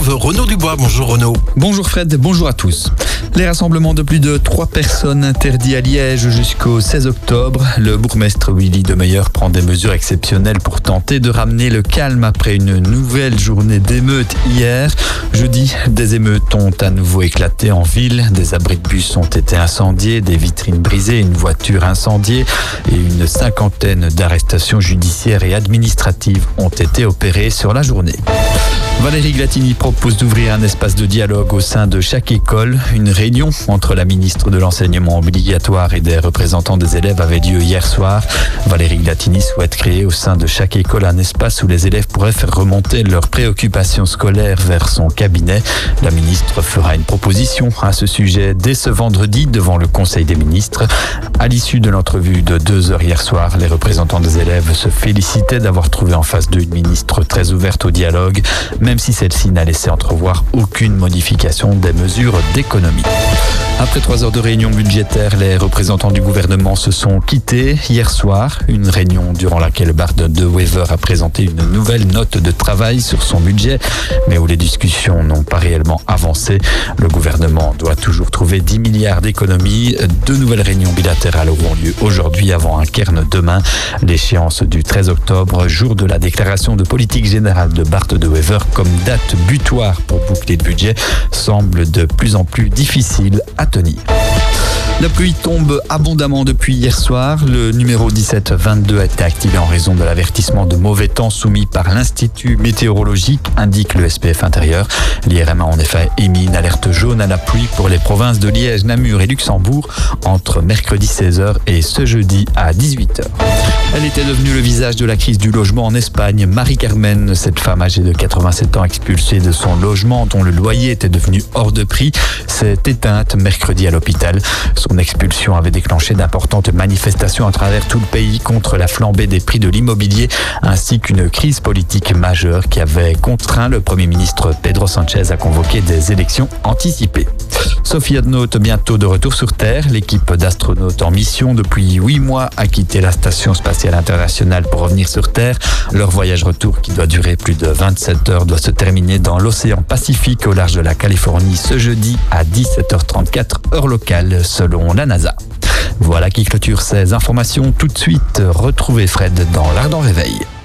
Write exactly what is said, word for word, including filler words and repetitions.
retrouve Renaud Dubois. Bonjour Renaud. Bonjour Fred, bonjour à tous. Les rassemblements de plus de trois personnes interdits à Liège jusqu'au seize octobre. Le bourgmestre Willy Demeyer prend des mesures exceptionnelles pour tenter de ramener le calme après une nouvelle journée d'émeutes hier. Jeudi, des émeutes ont à nouveau éclaté en ville. Des abris de bus ont été incendiés, des vitrines brisées, une voiture incendiée et une cinquantaine d'arrestations judiciaires et administratives ont été opérées sur la journée. Valérie Glatini propose d'ouvrir un espace de dialogue au sein de chaque école. Une réunion entre la ministre de l'Enseignement obligatoire et des représentants des élèves avait lieu hier soir. Valérie Glatini souhaite créer au sein de chaque école un espace où les élèves pourraient faire remonter leurs préoccupations scolaires vers son cabinet. La ministre fera une proposition à ce sujet dès ce vendredi devant le Conseil des ministres. À l'issue de l'entrevue de deux heures hier soir, les représentants des élèves se félicitaient d'avoir trouvé en face d'eux une ministre très ouverte au dialogue, même si celle-ci n'a laissé entrevoir aucune modification des mesures d'économie. Après trois heures de réunion budgétaire, les représentants du gouvernement se sont quittés hier soir. Une réunion durant laquelle Bart De Wever a présenté une nouvelle note de travail sur son budget, mais où les discussions n'ont pas réellement avancé. Le gouvernement doit toujours trouver dix milliards d'économies. Deux nouvelles réunions bilatérales auront lieu aujourd'hui avant un cairn demain. L'échéance du treize octobre, jour de la déclaration de politique générale de Bart De Wever comme date butoir pour boucler le budget, semble de plus en plus difficile à tenir. La pluie tombe abondamment depuis hier soir. Le numéro dix-sept vingt-deux a été activé en raison de l'avertissement de mauvais temps soumis par l'Institut météorologique, indique le S P F intérieur. L'I R M a en effet émis une alerte jaune à la pluie pour les provinces de Liège, Namur et Luxembourg entre mercredi seize heures et ce jeudi à dix-huit heures. Elle était devenue le visage de la crise du logement en Espagne. Marie-Carmen, cette femme âgée de quatre-vingt-sept ans expulsée de son logement dont le loyer était devenu hors de prix, s'est éteinte mercredi à l'hôpital. Son expulsion avait déclenché d'importantes manifestations à travers tout le pays contre la flambée des prix de l'immobilier ainsi qu'une crise politique majeure qui avait contraint le Premier ministre Pedro Sánchez à convoquer des élections anticipées. Sophie Adnaut, bientôt de retour sur Terre. L'équipe d'astronautes en mission depuis huit mois a quitté la Station spatiale internationale pour revenir sur Terre. Leur voyage retour, qui doit durer plus de vingt-sept heures, doit se terminer dans l'océan Pacifique au large de la Californie ce jeudi à dix-sept heures trente-quatre heure locale selon la NASA. Voilà qui clôture ces informations. Tout de suite, retrouvez Fred dans l'Ardent Réveil.